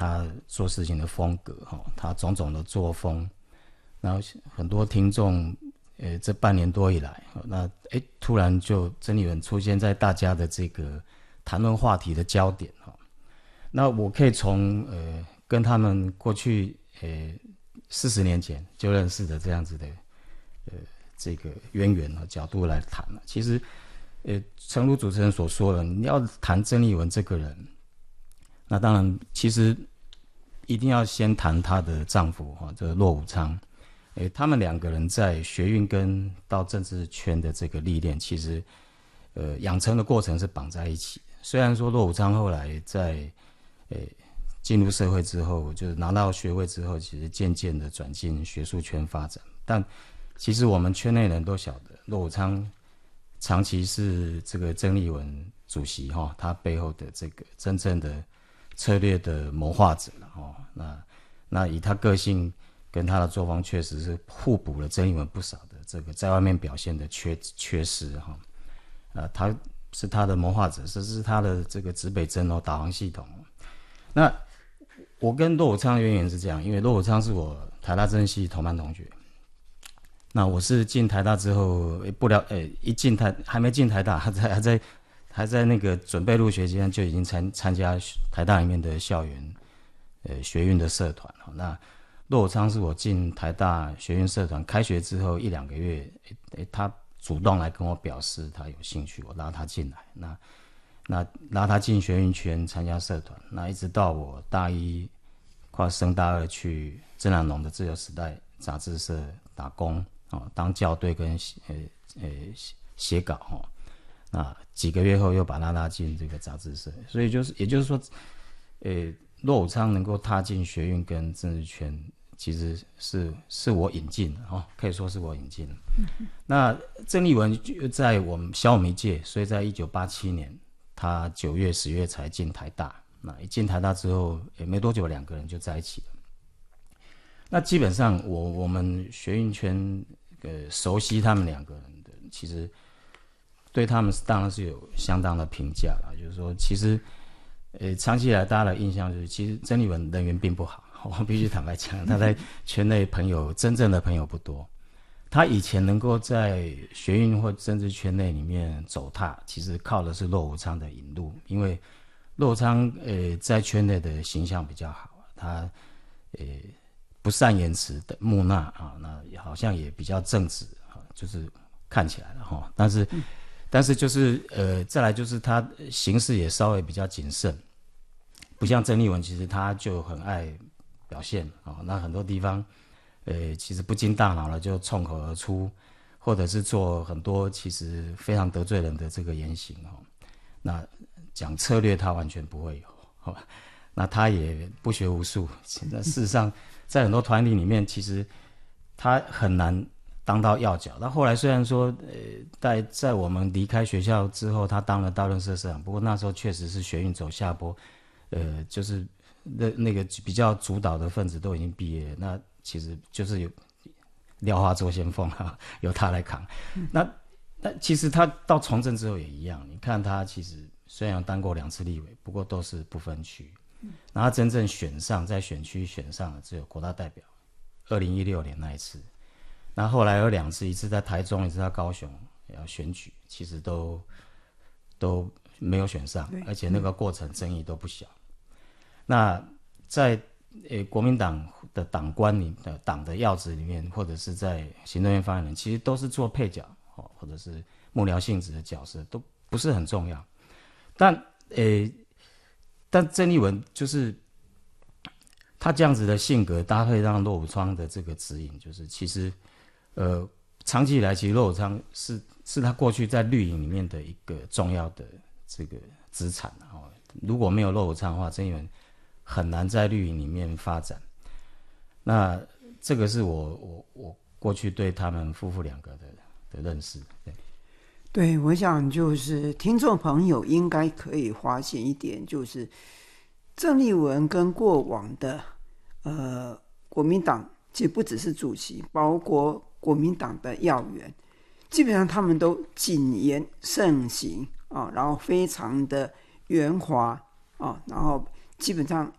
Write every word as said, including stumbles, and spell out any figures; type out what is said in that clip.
他做事情的风格哈，他种种的作风，然后很多听众，呃，这半年多以来，那哎突然就曾丽文出现在大家的这个谈论话题的焦点哈。那我可以从呃跟他们过去呃四十年前就认识的这样子的呃这个渊源和角度来谈了。其实，呃，诚如主持人所说的，你要谈曾丽文这个人，那当然其实一定要先谈她的丈夫哈，这个骆武昌。诶，他们两个人在学运跟到政治圈的这个历练，其实呃养成的过程是绑在一起的。虽然说骆武昌后来在呃进入社会之后，就是拿到学位之后，其实渐渐的转进学术圈发展，但其实我们圈内人都晓得，骆武昌长期是这个曾丽文主席哈，他背后的这个真正的策略的谋划者了哈。那那以他个性跟他的作风，确实是互补了曾丽文不少的这个在外面表现的缺缺失哈。呃，他是他的谋划者，这是他的这个指北针哦，导航系统。那我跟骆武昌的渊源是这样，因为骆武昌是我台大政治系同班同学。那我是进台大之后，不了，呃，一进台还没进台大，还在还在还在那个准备入学阶段，就已经参参加台大里面的校园呃学运的社团。那骆武昌是我进台大学运社团开学之后一两个月，诶，他主动来跟我表示他有兴趣，我拉他进来。那那拉他进学运圈参加社团，那一直到我大一快升大二去郑南榕的自由时代杂志社打工。哦，当校对跟呃呃写稿哦，那几个月后又把他拉进这个杂志社，所以就是也就是说，呃，骆武昌能够踏进学运跟政治圈，其实是是我引进的哦，可以说是我引进的。嗯、那曾丽文在我们小我们一届，所以在一九八七年，他九月十月才进台大。那一进台大之后，也没多久，两个人就在一起了。那基本上我我们学运圈。呃，熟悉他们两个人的，其实对他们当然是有相当的评价啦。就是说，其实，呃，长期以来大家的印象就是，其实曾丽文人缘并不好。我必须坦白讲，他在圈内朋友真正的朋友不多。他以前能够在学运或政治圈内里面走踏，其实靠的是骆武昌的引路，因为骆武昌呃在圈内的形象比较好，他呃。不善言辞的木讷啊，那好像也比较正直啊，就是看起来了哈。但是，嗯、但是就是呃，再来就是他行事也稍微比较谨慎，不像曾丽文，其实他就很爱表现啊。那很多地方，呃，其实不经大脑了就冲口而出，或者是做很多其实非常得罪人的这个言行哈。那讲策略他完全不会有，好吧？那他也不学无术，那事实上。在很多团体里面，其实他很难当到要角。那后来虽然说，呃，在在我们离开学校之后，他当了大论社社长，不过那时候确实是学运走下坡，呃，就是那那个比较主导的分子都已经毕业了，那其实就是有廖化做先锋啊，由他来扛。嗯、那那其实他到从政之后也一样，你看他其实虽然当过两次立委，不过都是不分区。然后真正选上，在选区选上的只有国大代表，二零一六年那一次。那后来有两次，一次在台中，一次在高雄要选举，其实都都没有选上，而且那个过程争议都不小。那在呃国民党的党官里的党的要职里面，或者是在行政院发言人，其实都是做配角哦，或者是幕僚性质的角色，都不是很重要。但呃。但曾丽文就是他这样子的性格，搭配让骆武昌的这个指引，就是其实，呃，长期以来，其实骆武昌是是他过去在绿营里面的一个重要的这个资产哦。如果没有骆武昌的话，曾丽文很难在绿营里面发展。那这个是我我我过去对他们夫妇两个的的认识。对。 对，我想就是听众朋友应该可以发现一点，就是郑丽文跟过往的呃国民党，其实不只是主席，包括国民党的要员，基本上他们都谨言慎行啊，然后非常的圆滑啊，然后基本上